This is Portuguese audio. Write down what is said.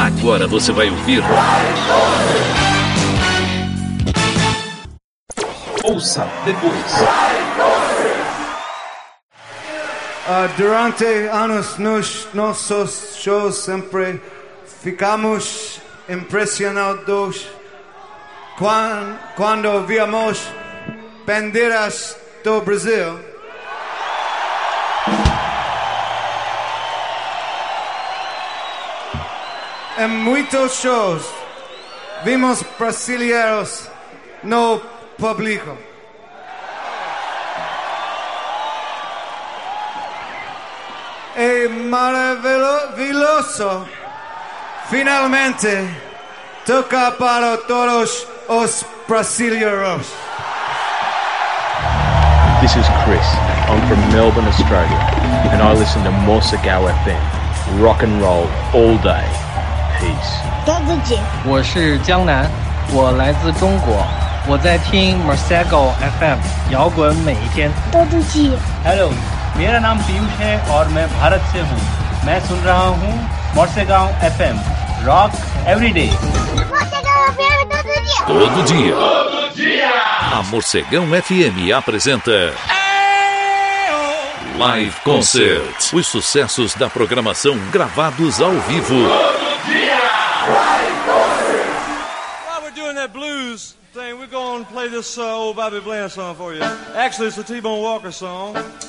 Agora você vai ouvir. Ouça depois. Durante anos nossos shows sempre ficamos impressionados quando víamos bandeiras do Brasil. Em muitos shows vimos brasileiros no público. É maravilhoso finalmente tocar para todos os brasileiros. This is Chris. I'm from Melbourne, Australia, and I listen to Morsegao FM. Rock and roll all day. Peace. 我是江南，我来自中国，我在听 Morsegao FM 摇滚每一天。 हेलो, मेरा नाम पीयूष है और मैं भारत से हूँ। मैं सुन रहा हूँ Morsegao FM Rock Every Day। Todo dia. A Morsegão FM apresenta Live Concert. Os sucessos da programação gravados ao vivo. While we're doing that blues thing, we're going to play this old Bobby Bland song for you. Actually, it's a T-Bone Walker song.